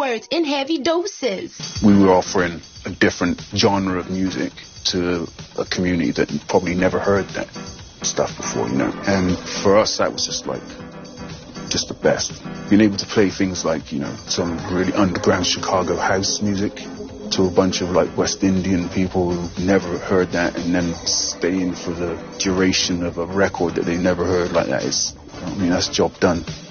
words in heavy doses. We were offering a different genre of music to a community that probably never heard that stuff before, you know. And for us, that was just the best. Being able to play things like, you know, some really underground Chicago house music to a bunch of like West Indian people who never heard that, and then staying for the duration of a record that they never heard like that is, I mean, that's job done.